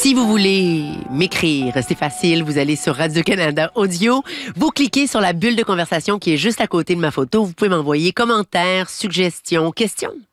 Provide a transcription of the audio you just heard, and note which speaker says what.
Speaker 1: Si vous voulez m'écrire, c'est facile. Vous allez sur Radio-Canada Audio. Vous cliquez sur la bulle de conversation qui est juste à côté de ma photo. Vous pouvez m'envoyer commentaires, suggestions, questions.